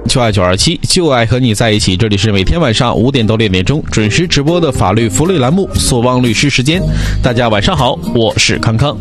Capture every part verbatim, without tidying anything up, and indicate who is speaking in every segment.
Speaker 1: 就爱九二七，就爱和你在一起。这里是每天晚上五点到六点钟准时直播的法律福利栏目索邦律师时间。大家晚上好，我是康康。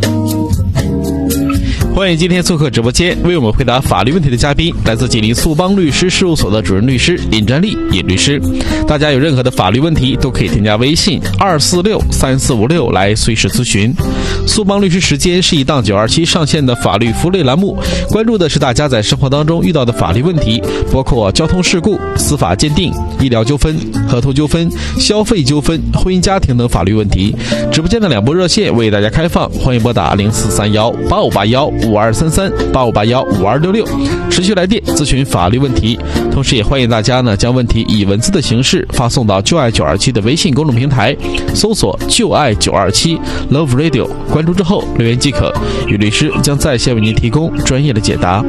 Speaker 1: 欢迎今天做客直播间为我们回答法律问题的嘉宾，来自吉林速邦律师事务所的主任律师尹占利尹律师。大家有任何的法律问题都可以添加微信二四六三四五六来随时咨询。速邦律师时间是一档九二七上线的法律福利栏目，关注的是大家在生活当中遇到的法律问题，包括交通事故、司法鉴定、医疗纠纷、合同纠纷、消费纠纷、婚姻家庭等法律问题。直播间的两部热线为大家开放，欢迎拨打零四三幺八五八幺五二三三八五八幺五二六六，持续来电咨询法律问题。同时也欢迎大家呢将问题以文字的形式发送到就爱九二七的微信公众平台，搜索就爱九二七 Love Radio， 关注之后留言即可，与律师将在线为您提供专业的解答。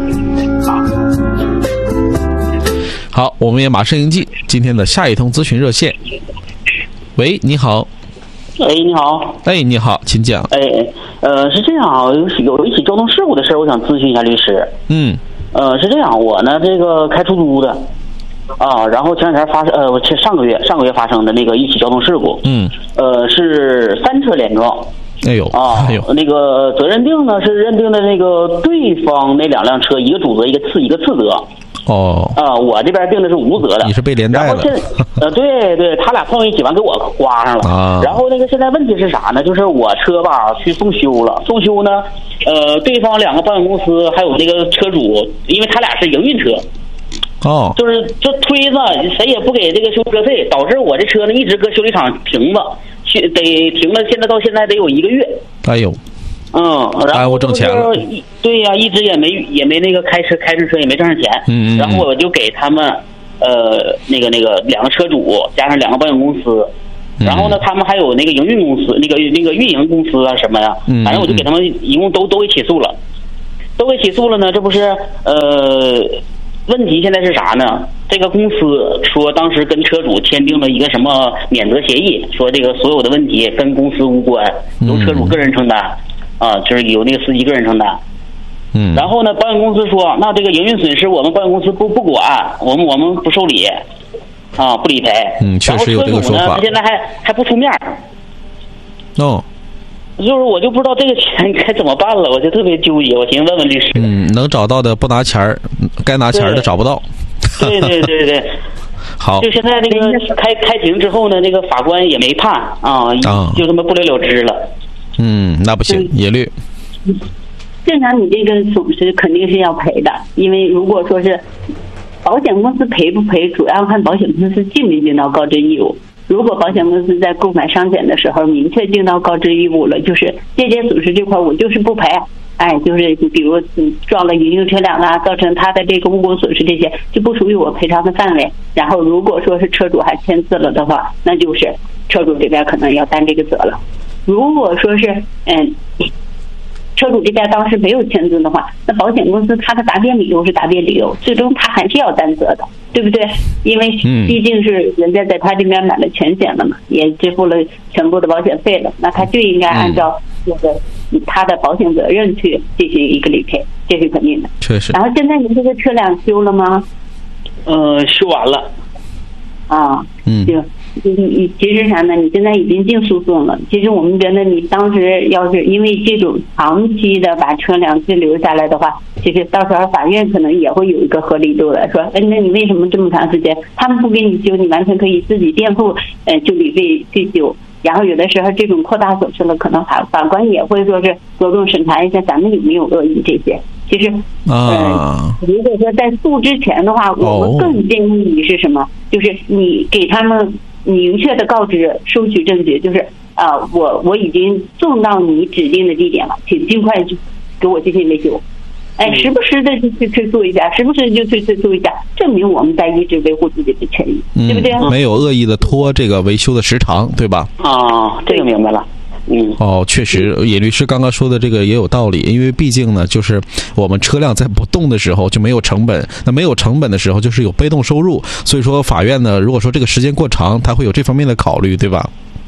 Speaker 1: 好，我们也马上迎进今天的下一通咨询热线。喂，你好。
Speaker 2: 哎，你好。
Speaker 1: 哎，你好，请讲。
Speaker 2: 哎，呃，是这样啊，有有一起交通事故的事儿，我想咨询一下律师。
Speaker 1: 嗯。
Speaker 2: 呃，是这样，我呢这个开出租的，啊，然后前两天发生，呃，上个月上个月发生的那个一起交通事故。嗯。呃，是三车连撞。
Speaker 1: 哎呦。
Speaker 2: 啊，
Speaker 1: 哎呦。
Speaker 2: 那个责任定呢是认定的那个对方那两辆车，一个主责，一个次，一个次责。
Speaker 1: 哦，
Speaker 2: 啊，我这边定的是无责的，
Speaker 1: 你是被连带了。
Speaker 2: 然后现呃，对对，他俩碰一起完给我刮上了。啊，然后那个现在问题是啥呢？就是我车吧去送修了，送修呢，呃，对方两个保险公司还有那个车主，因为他俩是营运车。
Speaker 1: 哦，
Speaker 2: 就是就推着谁也不给这个修车费，导致我这车呢一直搁修理厂停着，去得停了，现在到现在得有一个月。
Speaker 1: 哎呦。
Speaker 2: 嗯，然后
Speaker 1: 我挣钱了。
Speaker 2: 对呀、啊，一直也没也没那个开车开着车也没挣上钱。嗯, 嗯, 嗯。然后我就给他们，呃，那个那个两个车主加上两个保险公司，然后呢，他们还有那个营运公司，那个那个运营公司啊什么呀，反正我就给他们一共都都给起诉了，都给起诉了呢。这不是呃，问题现在是啥呢？这个公司说当时跟车主签订了一个什么免责协议，说这个所有的问题跟公司无关，由车主个人承担。啊，就是有那个司机个人承担，嗯，然后呢，保险公司说，那这个营运损失我们保险公司不不管，我们我们不受理，啊，不理赔，
Speaker 1: 嗯，确实有这个说法。
Speaker 2: 然后车主呢，现在还还不出面，
Speaker 1: 哦，
Speaker 2: 就是我就不知道这个钱该怎么办了，我就特别纠结，我寻思问问律师。
Speaker 1: 嗯，能找到的不拿钱儿，该拿钱的找不到。
Speaker 2: 对对对对。
Speaker 1: 好，
Speaker 2: 就现在这个开开庭之后呢，这个法官也没判啊，啊就这么不了了之了。
Speaker 1: 嗯，那不行，也律。
Speaker 3: 正常你这个损失肯定是要赔的，因为如果说是保险公司赔不赔，主要看保险公司尽没尽到告知义务。如果保险公司在购买商险的时候明确尽到告知义务了，就是借鉴损失这块我就是不赔，哎，就是比如撞了营运车辆啊，造成他的这个物工损失，这些就不属于我赔偿的范围。然后如果说是车主还签字了的话，那就是车主这边可能要担这个责了。如果说是嗯，车主这边当时没有签字的话，那保险公司他的答辩理由是答辩理由，最终他还是要担责的，对不对？因为毕竟是人家在他这边买了全险了嘛，也支付了全部的保险费了，那他就应该按照这个他的保险责任去进行一个理赔，这是肯定的。
Speaker 1: 确实。
Speaker 3: 然后现在您这个车辆修了吗？
Speaker 2: 呃，修完了。
Speaker 3: 啊，
Speaker 1: 嗯，
Speaker 3: 就你你其实啥呢？你现在已经进诉讼了。其实我们觉得你当时要是因为这种长期的把车辆滞留下来的话，其实到时候法院可能也会有一个合理度的，说，哎，那你为什么这么长时间他们不给你修，你完全可以自己垫付呃就理费去修。然后有的时候这种扩大损失了，可能法法官也会说是着重审查一下咱们有没有恶意这些。其实，呃，如果说在诉之前的话，我们更建议你是什么？就是你给他们明确的告知，收取证据，就是啊、呃，我我已经送到你指定的地点了，请尽快给我进行维修。哎，时不时的就去催促一下，时不时就去催促一下，证明我们在一直维护自己的权益，
Speaker 1: 嗯、
Speaker 3: 对不对？
Speaker 1: 没有恶意的拖这个维修的时长，对吧？
Speaker 2: 啊，这个明白了。嗯，
Speaker 1: 哦，确实，野律师刚刚说的这个也有道理，因为毕竟呢，就是我们车辆在不动的时候就没有成本，那没有成本的时候就是有被动收入，所以说法院呢，如果说这个时间过长，他会有这方面的考虑，对吧？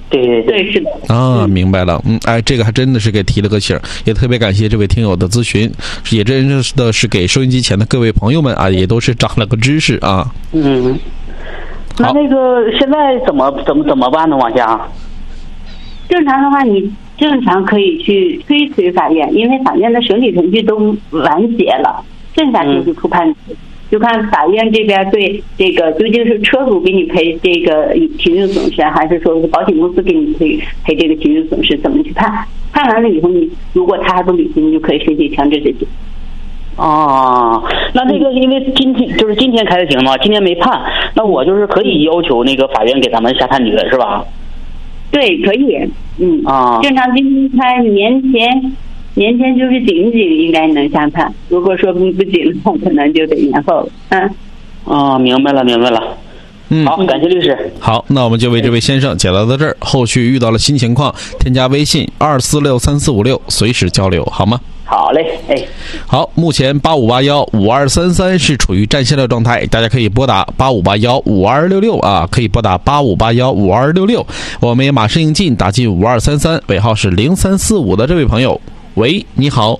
Speaker 2: 对对
Speaker 3: 对，是的。
Speaker 1: 啊，明白了。嗯，哎，这个还真的是给提了个醒，也特别感谢这位听友的咨询，也真的是给收音机前的各位朋友们啊，也都是长了个知识啊。
Speaker 2: 嗯，那那个现在怎么怎么怎么办呢？往下，
Speaker 3: 正常的话，你正常可以去推迟法院，因为法院的审理程序都完结了，剩下就是出判决。嗯，就看法院这边对这个究竟是车主给你赔这个情绪损失，还是说是保险公司给你赔赔这个情绪损失，怎么去判？判完了以后，你如果他还不履行，你就可以申请强制执行。
Speaker 2: 哦，那那个因为今天就是今天开庭嘛，今天没判，那我就是可以要求那个法院给咱们下判决是吧？
Speaker 3: 对，可以。嗯
Speaker 2: 啊，
Speaker 3: 正常今天开年前。年前就是紧紧应该能下判，如果说不紧的话，可能就得延后了。嗯，
Speaker 2: 啊，明白了，明白了。
Speaker 1: 嗯，
Speaker 2: 好，感谢律师。
Speaker 1: 好，那我们就为这位先生解答到这儿。后续遇到了新情况，添加微信二四六三四五六，随时交流，好吗？
Speaker 2: 好嘞，哎，
Speaker 1: 好，目前八五八幺五二三三是处于占线的状态，大家可以拨打八五八幺五二六六啊，可以拨打八五八幺五二六六，我们也马上应进，打进五二三三，尾号是零三四五的这位朋友。喂，你好。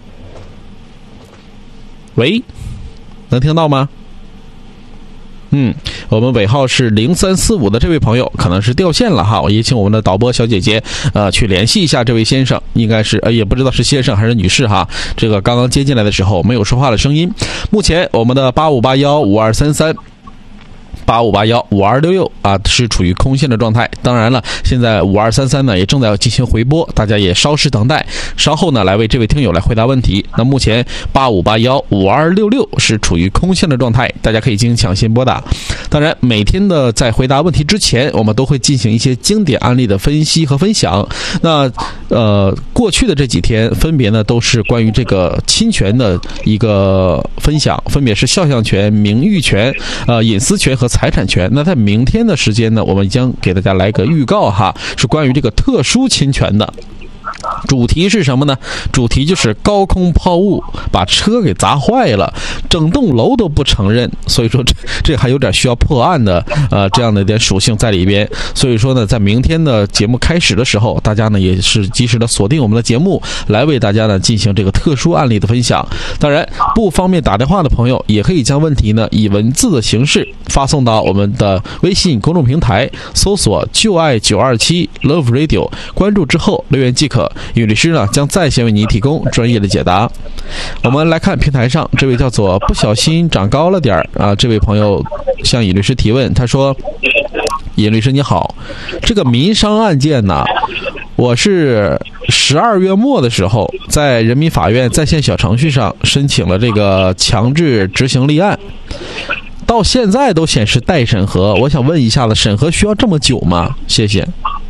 Speaker 1: 喂，能听到吗？嗯，我们尾号是零三四五的这位朋友可能是掉线了哈，我也请我们的导播小姐姐呃去联系一下这位先生，应该是呃也不知道是先生还是女士哈，这个刚刚接进来的时候没有说话的声音。目前我们的八五八幺五二三三。八五八幺五二六六啊，是处于空线的状态。当然了，现在五二三三呢也正在进行回播，大家也稍事等待，稍后呢来为这位听友来回答问题。那目前八五八幺五二六六是处于空线的状态，大家可以进行抢先拨打。当然，每天的在回答问题之前，我们都会进行一些经典案例的分析和分享。那呃，过去的这几天分别呢都是关于这个侵权的一个分享，分别是肖像权、名誉权、呃隐私权和财产权。那在明天的时间呢，我们将给大家来个预告哈，是关于这个特殊侵权的。主题是什么呢？主题就是高空抛物把车给砸坏了，整栋楼都不承认，所以说这这还有点需要破案的呃这样的一点属性在里边。所以说呢，在明天的节目开始的时候，大家呢也是及时的锁定我们的节目，来为大家呢进行这个特殊案例的分享。当然，不方便打电话的朋友，也可以将问题呢以文字的形式发送到我们的微信公众平台，搜索就爱九二七 Love Radio， 关注之后留言即可。尹律师呢将在线为你提供专业的解答。我们来看平台上这位叫做不小心长高了点啊，这位朋友向尹律师提问，他说：尹律师你好，这个民商案件呢，我是十二月末的时候在人民法院在线小程序上申请了这个强制执行立案，到现在都显示待审核，我想问一下子，审核需要这么久吗？谢谢。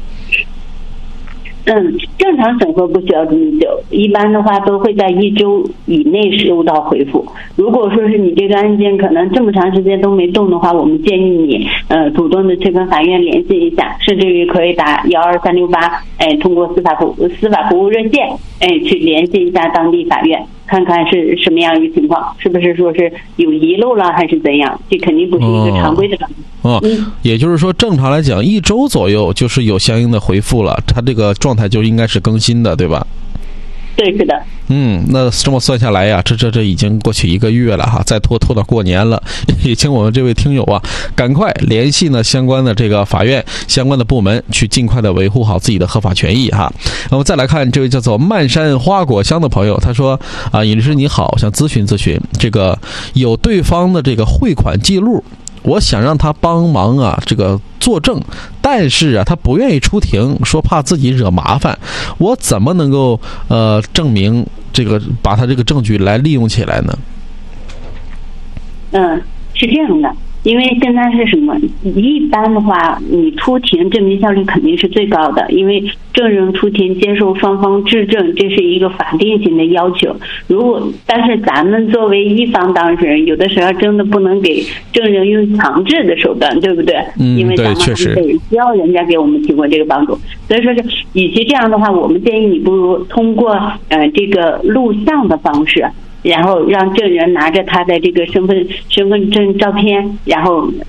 Speaker 3: 嗯，正常审核不需要这么久，一般的话都会在一周以内收到回复。如果说是你这个案件可能这么长时间都没动的话，我们建议你呃主动的去跟法院联系一下，甚至于可以打幺二三六八，哎，通过司法服司法服务热线，哎，去联系一下当地法院，看看是什么样一个情况，是不是说是有遗漏了还是怎样？这肯定不是一个常规的。
Speaker 1: 哦，嗯、也就是说，正常来讲，一周左右就是有相应的回复了，它这个状态就应该是更新的，对吧？
Speaker 3: 对，是的。
Speaker 1: 嗯，那这么算下来呀，这这这已经过去一个月了哈，再拖拖到过年了，也请我们这位听友啊，赶快联系呢相关的这个法院、相关的部门，去尽快的维护好自己的合法权益哈。那么再来看这位叫做漫山花果香的朋友，他说啊，尹律师你好，想咨询咨询，这个有对方的这个汇款记录。我想让他帮忙啊，这个作证，但是啊，他不愿意出庭，说怕自己惹麻烦。我怎么能够呃证明这个，把他这个证据来利用起来呢？
Speaker 3: 嗯，是这样的。因为现在是什么？一般的话，你出庭证明效率肯定是最高的，因为证人出庭接受双方质证，这是一个法定性的要求。如果但是咱们作为一方当事人，有的时候真的不能给证人用强制的手段，对不对？
Speaker 1: 嗯，
Speaker 3: 因为咱们
Speaker 1: 确实
Speaker 3: 需要人家给我们提供这个帮助。所以说是，与其这样的话，我们建议你不如通过呃这个录像的方式。然后让证人拿着他的这个身份身份证照片，然后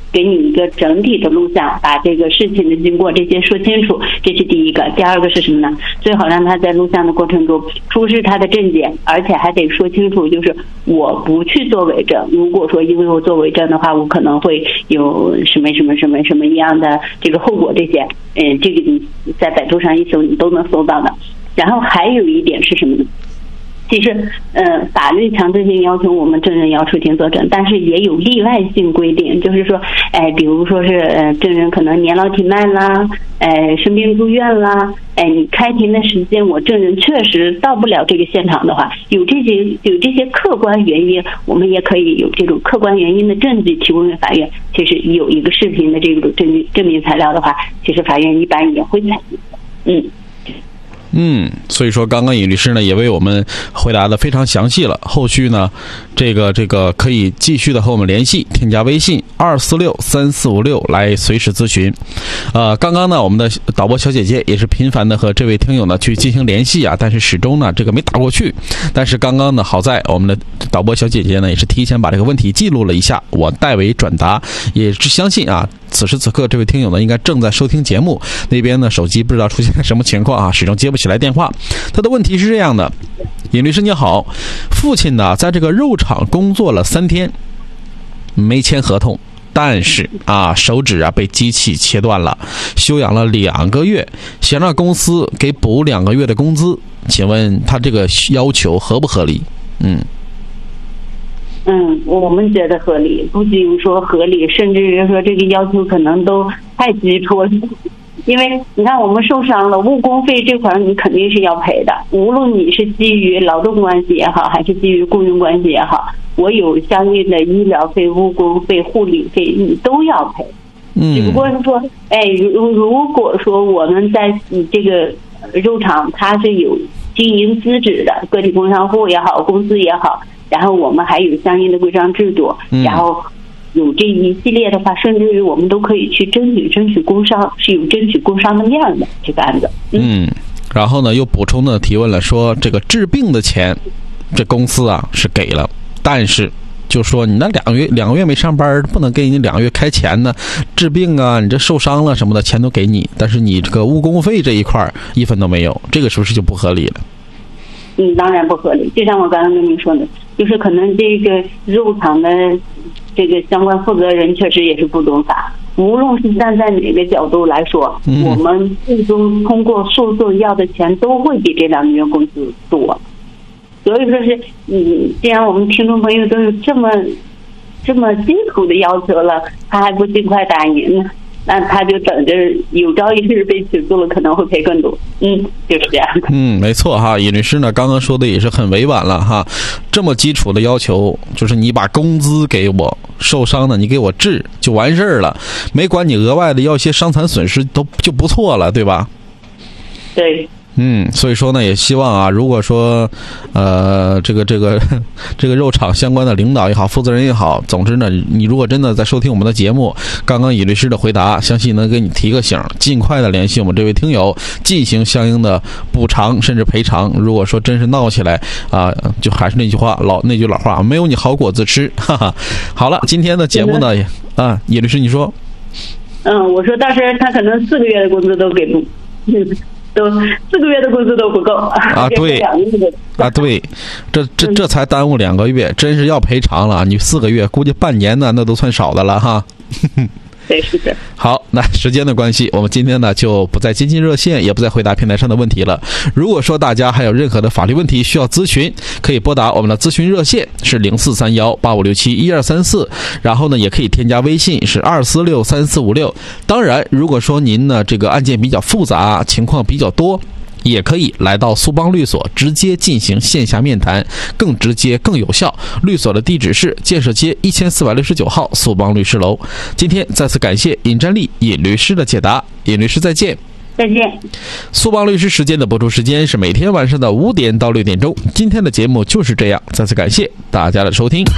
Speaker 3: 给你一个整体的录像，把这个事情的经过这些说清楚，这是第一个。第二个是什么呢？最好让他在录像的过程中出示他的证件，而且还得说清楚，就是我不去做伪证，如果说因为我做伪证的话，我可能会有什么什么什么什么一样的这个后果，这些嗯，这个你在百度上一搜你都能搜到的。然后还有一点是什么呢？其实，呃，法律强制性要求我们证人要出庭作证，但是也有例外性规定，就是说，哎，比如说是呃，证人可能年老体慢啦，哎，生病住院啦，哎，你开庭的时间我证人确实到不了这个现场的话，有这些有这些客观原因，我们也可以有这种客观原因的证据提供给法院。其实有一个视频的这种证据证明材料的话，其实法院一般也会采用。嗯。
Speaker 1: 嗯，所以说刚刚尹律师呢也为我们回答的非常详细了。后续呢，这个这个可以继续的和我们联系，添加微信二四六三四五六来随时咨询。呃，刚刚呢，我们的导播小姐姐也是频繁的和这位听友呢去进行联系啊，但是始终呢这个没打过去。但是刚刚呢，好在我们的导播小姐姐呢也是提前把这个问题记录了一下，我代为转达，也是相信啊。此时此刻，这位听友呢，应该正在收听节目，那边呢手机不知道出现什么情况啊，始终接不起来电话。他的问题是这样的：尹律师你好，父亲呢在这个肉厂工作了三天，没签合同，但是啊手指啊被机器切断了，休养了两个月，想让公司给补两个月的工资，请问他这个要求合不合理？嗯。
Speaker 3: 嗯，我们觉得合理，不仅说合理，甚至是说这个要求可能都太基础了。因为你看，我们受伤了，误工费这块你肯定是要赔的，无论你是基于劳动关系也好，还是基于雇佣关系也好，我有相应的医疗费、误工费、护理费，你都要赔。嗯，只不过是说，哎，如如果说我们在这个肉厂它是有经营资质的，个体工商户也好，公司也好。然后我们还有相应的规章制度，然后有这一系列的话，甚至于我们都可以去争取争取工伤，是有争取工伤的面的这个案子。
Speaker 1: 嗯，然后呢又补充的提问了，说这个治病的钱，这公司啊是给了，但是就说你那两个月两个月没上班，不能给你两个月开钱呢，治病啊，你这受伤了什么的钱都给你，但是你这个误工费这一块一分都没有，这个是不是就不合理了？
Speaker 3: 嗯，当然不合理。就像我刚刚跟您说的，就是可能这个肉厂的这个相关负责人确实也是不懂法。无论是站在哪个角度来说，嗯、我们最终通过诉讼要的钱都会比这两个月工资多。所以说是，嗯，既然我们听众朋友都有这么这么基础的要求了，他还不尽快答应呢？那他就等着有朝一日被起诉了，可能会赔更多。嗯，就是这样的。
Speaker 1: 嗯，没错哈，尹律师呢刚刚说的也是很委婉了哈。这么基础的要求，就是你把工资给我，受伤的你给我治就完事儿了，没管你额外的要一些伤残损失都就不错了，对吧？
Speaker 3: 对。
Speaker 1: 嗯，所以说呢，也希望啊，如果说，呃，这个这个这个肉厂相关的领导也好，负责人也好，总之呢，你如果真的在收听我们的节目，刚刚尹律师的回答，相信能给你提个醒，尽快的联系我们这位听友，进行相应的补偿甚至赔偿。如果说真是闹起来啊、呃，就还是那句话，老那句老话，没有你好果子吃，哈哈。好了，今天的节目呢，啊，尹律师你说，
Speaker 3: 嗯，我说到时他可能四个月的工资都给不。都四个月的工资都不够
Speaker 1: 啊！对啊，对，这这这才耽误两个月，真是要赔偿了。你四个月，估计半年呢，那都算少的了哈。
Speaker 3: 对，是的。
Speaker 1: 好，那时间的关系，我们今天呢就不再接进热线，也不再回答平台上的问题了。如果说大家还有任何的法律问题需要咨询，可以拨打我们的咨询热线是零四三幺八五六七一二三四，然后呢也可以添加微信是二四六三四五六。当然，如果说您呢这个案件比较复杂，情况比较多，也可以来到苏邦律所直接进行线下面谈，更直接更有效。律所的地址是建设街一千四百六十九号苏邦律师楼。今天再次感谢尹占利尹律师的解答，尹律师再见。
Speaker 3: 再见。
Speaker 1: 苏邦律师时间的播出时间是每天晚上的五点到六点钟。今天的节目就是这样，再次感谢大家的收听。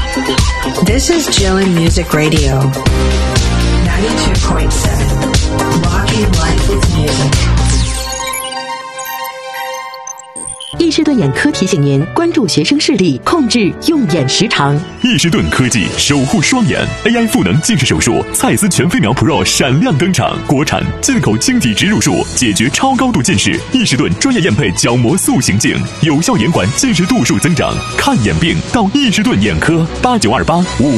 Speaker 4: This is Jillian Music Radio ninety-two point seven Rocking Life with Music.
Speaker 5: 易士顿眼科提醒您关注学生视力，控制用眼时长。
Speaker 6: 易士顿科技守护双眼 A I 赋能近视手术，蔡司全飞秒 Pro 闪亮登场，国产进口晶体植入术，解决超高度近视。易士顿专业验配角膜塑形镜，有效延缓近视度数增长。看眼病到易士顿眼科，八九二八五